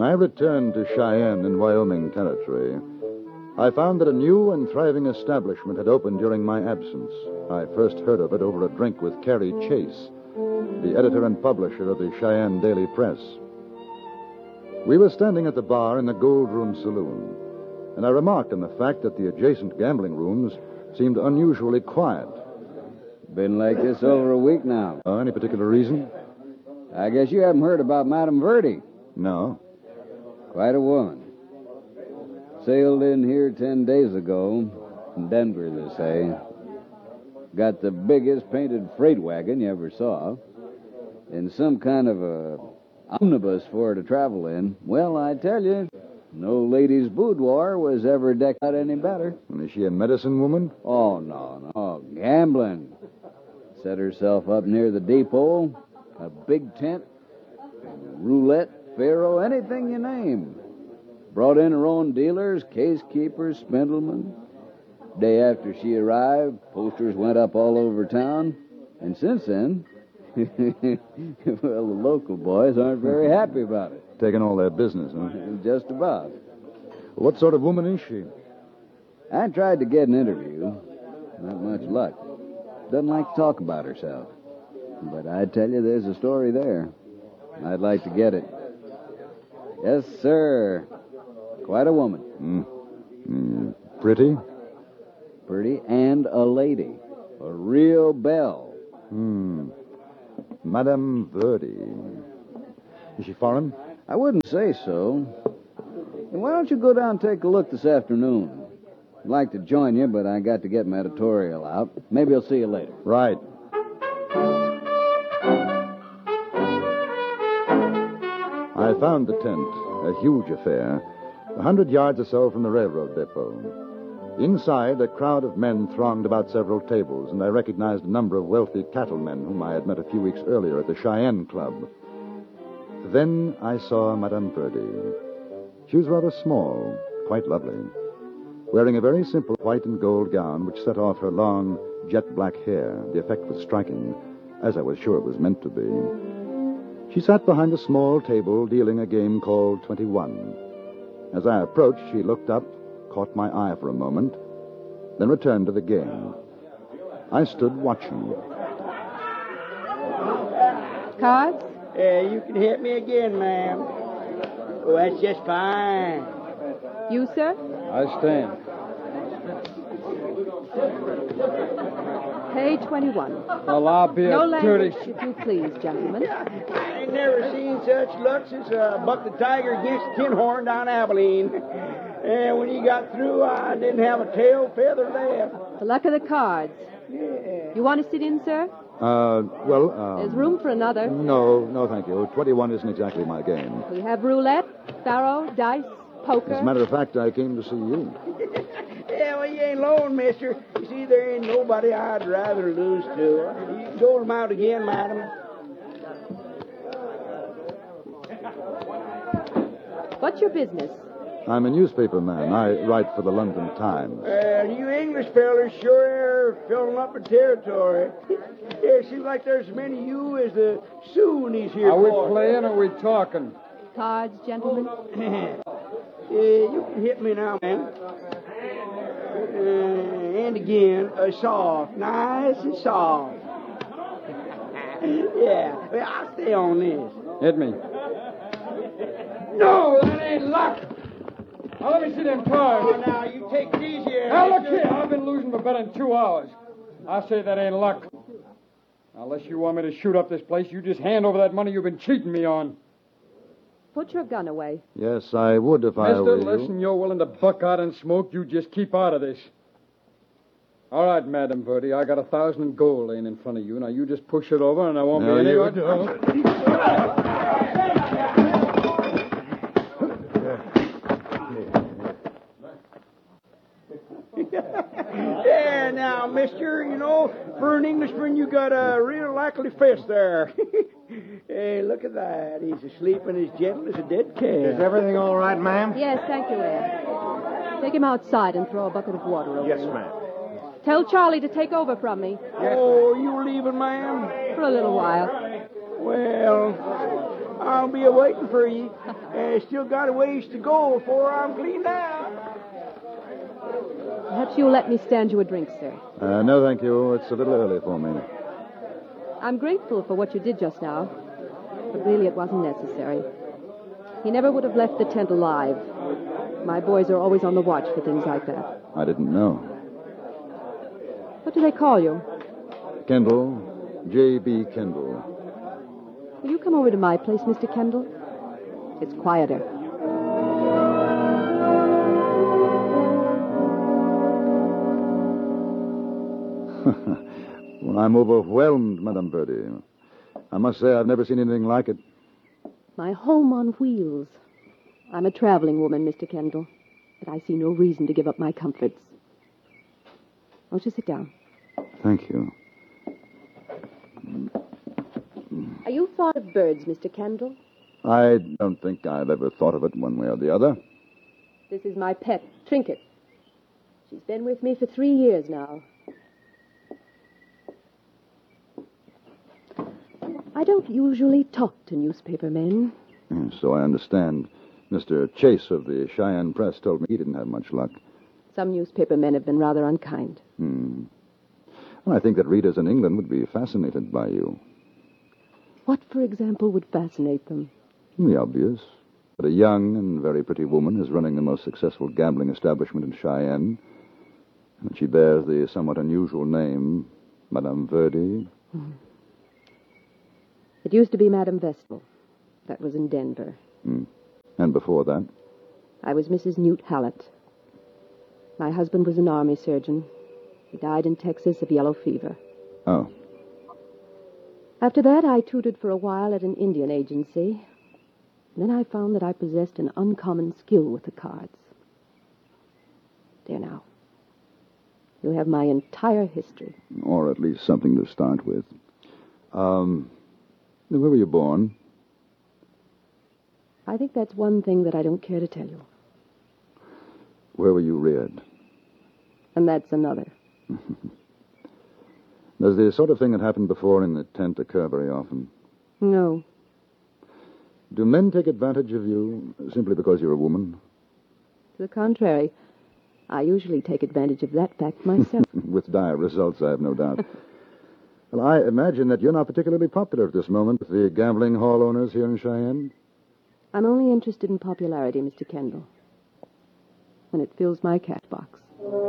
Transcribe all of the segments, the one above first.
I returned to Cheyenne in Wyoming Territory, I found that a new and thriving establishment had opened during my absence. I first heard of it over a drink with Carrie Chase, the editor and publisher of the Cheyenne Daily Press. We were standing at the bar in the Gold Room Saloon, and I remarked on the fact that the adjacent gambling rooms seemed unusually quiet. Been like this over a week now. Any particular reason? I guess you haven't heard about Madame Verdi. No. Quite a woman. Sailed in here 10 days ago. From Denver, they say. Got the biggest painted freight wagon you ever saw. And some kind of a omnibus for her to travel in. Well, I tell you, no lady's boudoir was ever decked out any better. And is she a medicine woman? Oh, no. Gambling. Set herself up near the depot. A big tent. Roulette, faro, anything you name. Brought in her own dealers, case keepers, spindlemen. Day after she arrived, posters went up all over town. And since then, well, the local boys aren't very happy about it. Taking all their business, huh? Just about. What sort of woman is she? I tried to get an interview. Not much luck. Doesn't like to talk about herself. But I tell you, there's a story there. I'd like to get it. Yes, sir. Quite a woman. Pretty? Pretty and a lady. A real belle. Madame Verdi. Is she foreign? I wouldn't say so. And why don't you go down and take a look this afternoon? I'd like to join you, but I got to get my editorial out. Maybe I'll see you later. Right. I found the tent, a huge affair, 100 yards or so from the railroad depot. Inside, a crowd of men thronged about several tables, and I recognized a number of wealthy cattlemen whom I had met a few weeks earlier at the Cheyenne Club. Then I saw Madame Verdi. She was rather small, quite lovely, wearing a very simple white and gold gown which set off her long, jet-black hair. The effect was striking, as I was sure it was meant to be. She sat behind a small table dealing a game called 21. As I approached, she looked up, caught my eye for a moment, then returned to the game. I stood watching. Cards? You can hit me again, ma'am. Oh, that's just fine. You, sir? I stand. Page 21. Well, I'll be No a language, dirty... if you please, gentlemen. I ain't never seen such luck since Buck the Tiger against Tin Horn down Abilene. And when he got through, I didn't have a tail feather left. The luck of the cards. Yeah. You want to sit in, sir? There's room for another. No, thank you. 21 isn't exactly my game. We have roulette, faro, dice, poker. As a matter of fact, I came to see you. Yeah, well, you ain't alone, mister. You see, there ain't nobody I'd rather lose to. You can dole them out again, madam. What's your business? I'm a newspaper man. I write for the London Times. You English fellers sure are filling up the territory. Yeah, seems like there's as many of you as the Sioux in these here Are we parts. playing or are we talking? Cards, gentlemen? You can hit me now, man. And again, soft. Nice and soft. Yeah, well, I'll stay on this. Hit me. No, that ain't luck. Now, let me see them cards. Oh, now, you take it easy here. Now, look here. I've been losing for better than 2 hours. I say that ain't luck. Now, unless you want me to shoot up this place, you just hand over that money you've been cheating me on. Put your gun away. Yes, I would if I were Mister, you. listen, you're willing to buck out and smoke. You just keep out of this. All right, Madam Verdi, I got 1,000 in gold laying in front of you. Now, you just push it over, and I won't No, be you anywhere. Yeah, now, mister, you know, for an Englishman, you got a real likely fist there. Hey, look at that. He's asleep and as gentle as a dead cat. Is everything all right, ma'am? Yes, thank you, Ed. Take him outside and throw a bucket of water over Yes, him. ma'am. Tell Charlie to take over from me Oh, you leaving, ma'am? for a little while. Well, I'll be a-waiting for you. Still got a ways to go before I'm cleaned out. Perhaps you'll let me stand you a drink, sir. No, thank you. It's a little early for me. I'm grateful for what you did just now, but really it wasn't necessary. He never would have left the tent alive. My boys are always on the watch for things like that. I didn't know. What do they call you? Kendall. J.B. Kendall. Will you come over to my place, Mr. Kendall? It's quieter. Well, I'm overwhelmed, Madame Birdie. I must say I've never seen anything like it. My home on wheels. I'm a traveling woman, Mr. Kendall, but I see no reason to give up my comforts. Won't you sit down? Thank you. Are you fond of birds, Mr. Kendall? I don't think I've ever thought of it one way or the other. This is my pet, Trinket. She's been with me for 3 years now. I don't usually talk to newspaper men. So I understand. Mr. Chase of the Cheyenne Press told me he didn't have much luck. Some newspaper men have been rather unkind. Well, I think that readers in England would be fascinated by you. What, for example, would fascinate them? The obvious. That a young and very pretty woman is running the most successful gambling establishment in Cheyenne. And she bears the somewhat unusual name, Madame Verdi. It used to be Madame Vestal. That was in Denver. And before that? I was Mrs. Newt Hallett. My husband was an army surgeon. He died in Texas of yellow fever. Oh. After that, I tutored for a while at an Indian agency. Then I found that I possessed an uncommon skill with the cards. There now. You have my entire history. Or at least something to start with. Where were you born? I think that's one thing that I don't care to tell you. Where were you reared? And that's another. Does the sort of thing that happened before in the tent occur very often? No. Do men take advantage of you simply because you're a woman? To the contrary. I usually take advantage of that fact myself. With dire results, I have no doubt. Well, I imagine that you're not particularly popular at this moment with the gambling hall owners here in Cheyenne. I'm only interested in popularity, Mr. Kendall. When it fills my cash box.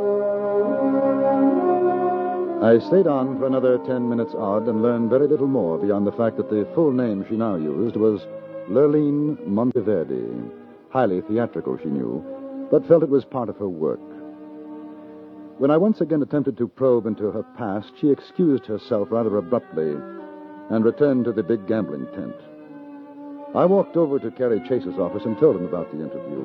I stayed on for another 10 minutes odd and learned very little more beyond the fact that the full name she now used was Lurline Monteverdi. Highly theatrical, she knew, but felt it was part of her work. When I once again attempted to probe into her past, she excused herself rather abruptly and returned to the big gambling tent. I walked over to Carrie Chase's office and told him about the interview.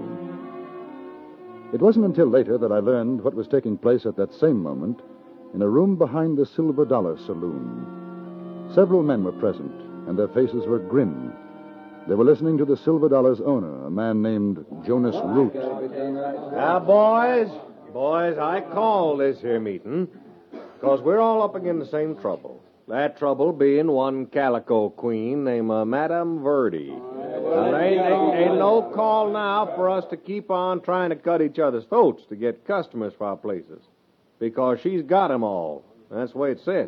It wasn't until later that I learned what was taking place at that same moment in a room behind the Silver Dollar Saloon. Several men were present, and their faces were grim. They were listening to the Silver Dollar's owner, a man named Jonas Root. Now, boys, I call this here meeting because we're all up against the same trouble. That trouble being one calico queen named Madame Verdi. Now, ain't no call now for us to keep on trying to cut each other's throats to get customers for our places. Because she's got 'em all. That's the way it sits.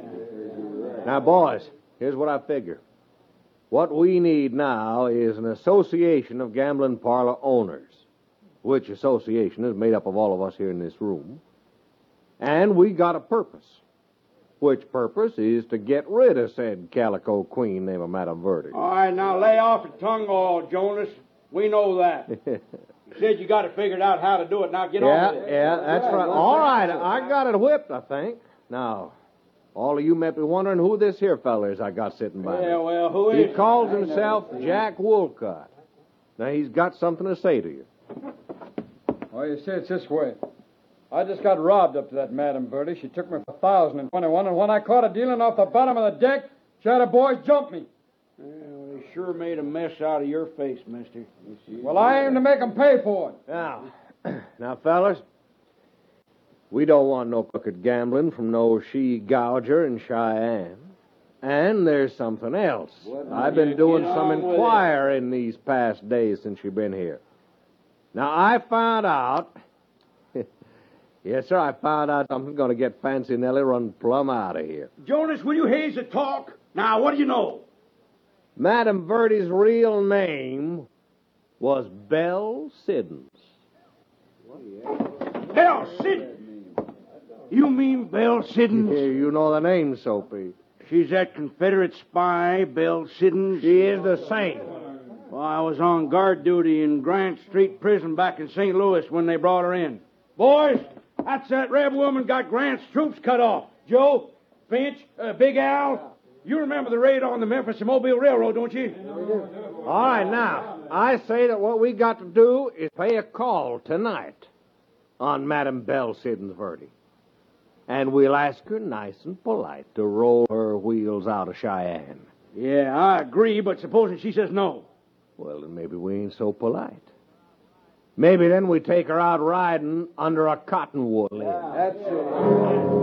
Now, boys, here's what I figure. What we need now is an association of gambling parlor owners, which association is made up of all of us here in this room. And we got a purpose, which purpose is to get rid of said calico queen named Madame Verdi. All right, now lay off your tongue all, Jonas. We know that. You said you got it figured out how to do it. Now get on with it. Yeah, that's right. All right, I got it whipped, I think. Now, all of you may be wondering who this here fella is I got sitting by me. Yeah, well, who He is... calls himself Jack Woolcott. Now, he's got something to say to you. Well, you see, it's this way. I just got robbed up to that Madame Verdi. She took me for 1,021, and when I caught her dealing off the bottom of the deck, she had her boys jump me. Well, they sure made a mess out of your face, mister. Well, I aim to make them pay for it. Now, fellas, we don't want no crooked gambling from no she-gouger in Cheyenne. And there's something else. I've been doing some inquiring these past days since you've been here. Now, I found out... Yes, sir, I found out something's going to get Fancy Nellie run plumb out of here. Jonas, will you haze the talk? Now, what do you know? Madam Verdi's real name was Belle Siddons. Belle Siddons? You mean Belle Siddons? Yeah, you know the name, Soapy. She's that Confederate spy, Belle Siddons? She is the same. Well, I was on guard duty in Grant Street Prison back in St. Louis when they brought her in. Boys, that's that rebel woman got Grant's troops cut off. Joe, Finch, Big Al, you remember the raid on the Memphis and Mobile Railroad, don't you? All right, now, I say that what we got to do is pay a call tonight on Madam Belle Siddons Verdi. And we'll ask her nice and polite to roll her wheels out of Cheyenne. Yeah, I agree, but supposing she says no? Well, then maybe we ain't so polite. Maybe then we take her out riding under a cottonwood limb. That's it.